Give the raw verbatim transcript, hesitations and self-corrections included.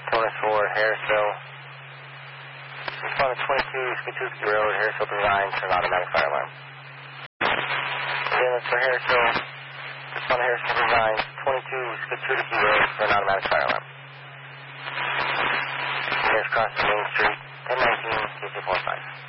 Bonus for Harrisville. Respond to twenty-two, Scatuki Road, Harrisville Design, turn automatic fire alarm. Ambulance for Harrisville. Respond to Harrisville Design, twenty-two, Scatuki Road, turn automatic fire alarm. Nearest crossing Main Street, ten nineteen, K two four five.